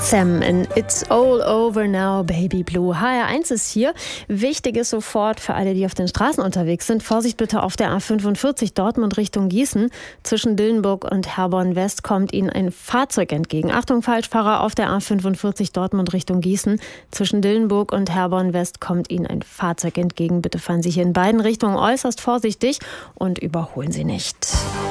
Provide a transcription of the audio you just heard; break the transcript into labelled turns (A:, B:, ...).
A: Sam in It's All Over Now, Baby Blue. HR1 ist hier. Wichtig ist sofort für alle, die auf den Straßen unterwegs sind, Vorsicht bitte auf der A45 Dortmund Richtung Gießen. Zwischen Dillenburg und Herborn West kommt Ihnen ein Fahrzeug entgegen. Achtung, Falschfahrer auf der A45 Dortmund Richtung Gießen. Zwischen Dillenburg und Herborn West kommt Ihnen ein Fahrzeug entgegen. Bitte fahren Sie hier in beiden Richtungen äußerst vorsichtig und überholen Sie nicht.